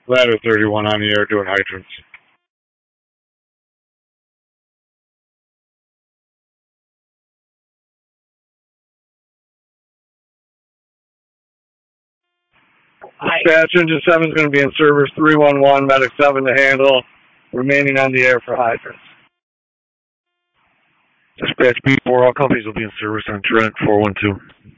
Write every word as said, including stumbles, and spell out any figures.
Ladder thirty-one on the air doing hydrants. Dispatch engine seven is going to be in service three one one, medic seven to handle, remaining on the air for hydrants. Dispatch B four, all companies will be in service on Trent four one two.